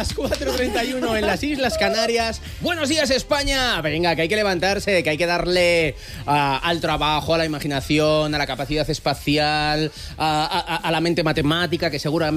las 4:31 en las Islas Canarias. Buenos días, España. Venga, que hay que levantarse, que hay que darle al trabajo, a la imaginación, a la capacidad espacial, a la mente matemática, que seguramente